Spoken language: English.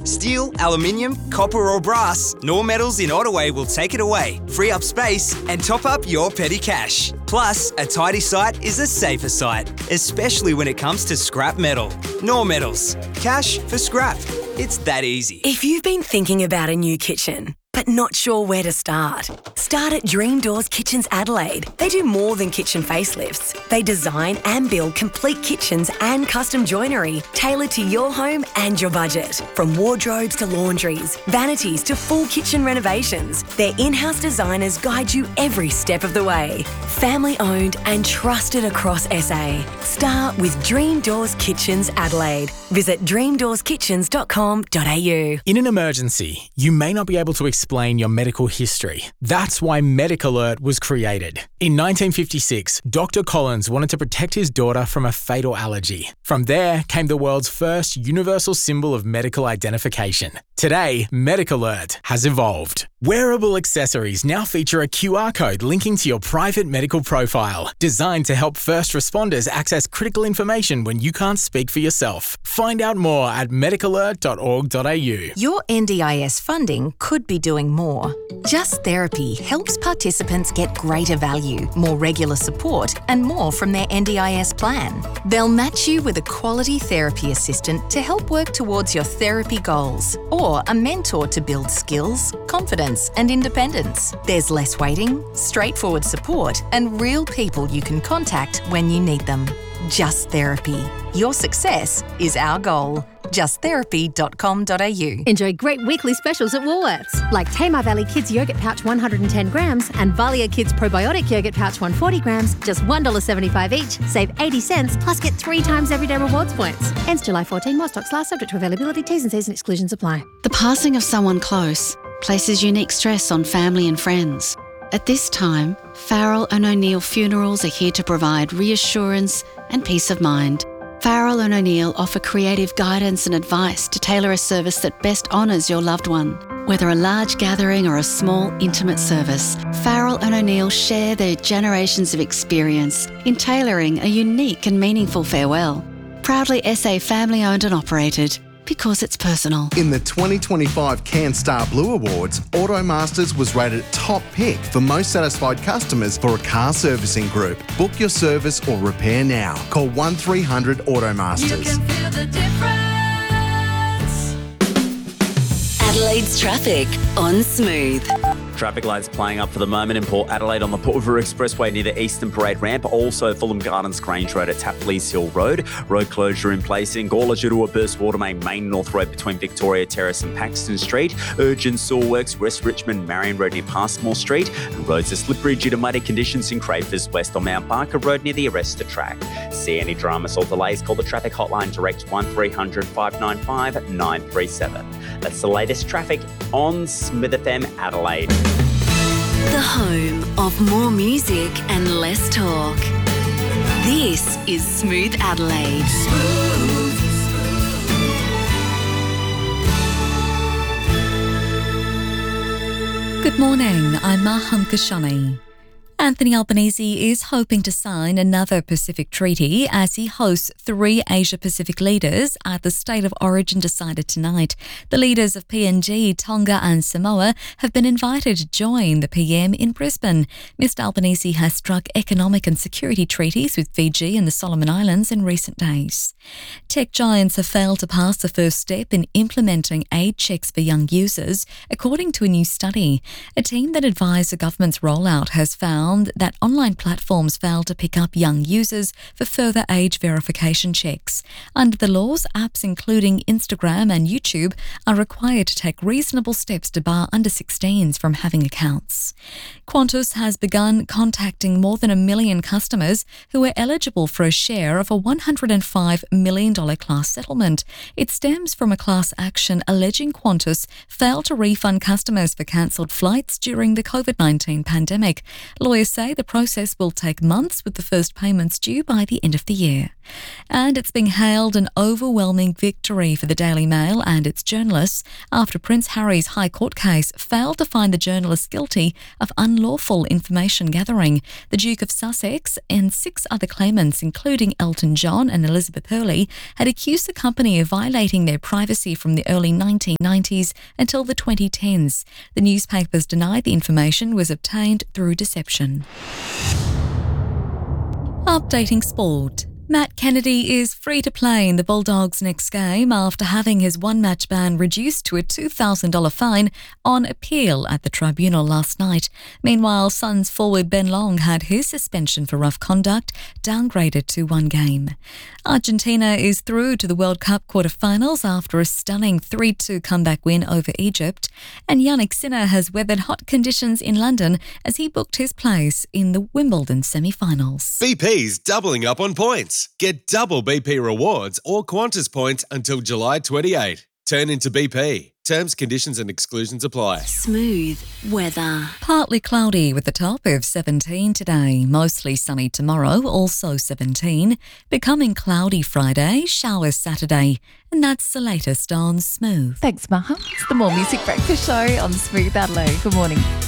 Steel, aluminium, copper or brass, Nor Metals in Ottaway will take it away, free up space and top up your petty cash. Plus, a tidy site is a safer site, especially when it comes to scrap metal. Nor Metals. Cash for scrap. It's that easy. If you've been thinking about a new kitchen, but not sure where to start at Dream Doors Kitchens Adelaide. They do more than kitchen facelifts. They design and build complete kitchens and custom joinery tailored to your home and your budget. From wardrobes to laundries, vanities to full kitchen renovations, their in-house designers guide you every step of the way. Family owned and trusted across SA. Start with Dream Doors Kitchens Adelaide. Visit dreamdoorskitchens.com.au. In an emergency, you may not be able to explain your medical history. That's why MedicAlert was created. In 1956, Dr. Collins wanted to protect his daughter from a fatal allergy. From there came the world's first universal symbol of medical identification. Today, MedicAlert has evolved. Wearable accessories now feature a QR code linking to your private medical profile, designed to help first responders access critical information when you can't speak for yourself. Find out more at medicalert.org.au. Your NDIS funding could be doing more. Just Therapy helps participants get greater value, more regular support, and more from their NDIS plan. They'll match you with a quality therapy assistant to help work towards your therapy goals, or a mentor to build skills, confidence, and independence. There's less waiting, straightforward support, and real people you can contact when you need them. Just Therapy. Your success is our goal. justtherapy.com.au. Enjoy great weekly specials at Woolworths, like Tamar Valley Kids Yogurt Pouch 110 grams and Valia Kids Probiotic Yogurt Pouch 140 grams, just $1.75 each. Save 80 cents, plus get 3 times everyday rewards points. Ends July 14. More stocks last, subject to availability. T's and C's and exclusions apply. The passing of someone close places unique stress on family and friends. At this time, Farrell and O'Neill Funerals are here to provide reassurance and peace of mind. Farrell and O'Neill offer creative guidance and advice to tailor a service that best honours your loved one. Whether a large gathering or a small, intimate service, Farrell and O'Neill share their generations of experience in tailoring a unique and meaningful farewell. Proudly SA family-owned and operated, because it's personal. In the 2025 CanStar Blue Awards, Automasters was rated top pick for most satisfied customers for a car servicing group. Book your service or repair now. Call 1300 Automasters. You can feel the difference. Adelaide's traffic on Smooth. Traffic lights playing up for the moment in Port Adelaide on the Port River Expressway near the Eastern Parade Ramp. Also, Fulham Gardens Grange Road at Tapley's Hill Road. Road closure in place in Gawler due to a burst water main North Road between Victoria Terrace and Paxton Street. Urgent sewer works West Richmond Marion Road near Passmore Street. And roads are slippery due to muddy conditions in Crafers West on Mount Barker Road near the Arrester Track. See any dramas or delays, call the traffic hotline direct 1300 595 937. That's the latest traffic on Smith FM Adelaide. The home of more music and less talk. This is Smooth Adelaide. Good morning, I'm Maham Kashani. Anthony Albanese is hoping to sign another Pacific treaty as he hosts 3 Asia-Pacific leaders at the State of Origin decided tonight. The leaders of PNG, Tonga and Samoa have been invited to join the PM in Brisbane. Mr Albanese has struck economic and security treaties with Fiji and the Solomon Islands in recent days. Tech giants have failed to pass the first step in implementing aid checks for young users, according to a new study. A team that advised the government's rollout has found that online platforms fail to pick up young users for further age verification checks. Under the laws, apps including Instagram and YouTube are required to take reasonable steps to bar under 16s from having accounts. Qantas has begun contacting more than 1 million customers who are eligible for a share of a $105 million class settlement. It stems from a class action alleging Qantas failed to refund customers for cancelled flights during the COVID-19 pandemic. Lawyers Lawyers say the process will take months, with the first payments due by the end of the year. And it's been hailed an overwhelming victory for the Daily Mail and its journalists after Prince Harry's High Court case failed to find the journalists guilty of unlawful information gathering. The Duke of Sussex and 6 other claimants, including Elton John and Elizabeth Hurley, had accused the company of violating their privacy from the early 1990s until the 2010s. The newspapers denied the information was obtained through deception. Updating sport. Matt Kennedy is free to play in the Bulldogs' next game after having his one-match ban reduced to a $2,000 fine on appeal at the tribunal last night. Meanwhile, Suns forward Ben Long had his suspension for rough conduct downgraded to 1 game. Argentina is through to the World Cup quarter-finals after a stunning 3-2 comeback win over Egypt, and Yannick Sinner has weathered hot conditions in London as he booked his place in the Wimbledon semi-finals. BP's doubling up on points. Get double BP rewards or Qantas points until July 28. Turn into BP. Terms, conditions and exclusions apply. Smooth weather. Partly cloudy with a top of 17 today. Mostly sunny tomorrow, also 17. Becoming cloudy Friday, showers Saturday. And that's the latest on Smooth. Thanks, Maha. It's the More Music Breakfast Show on Smooth Adelaide. Good morning.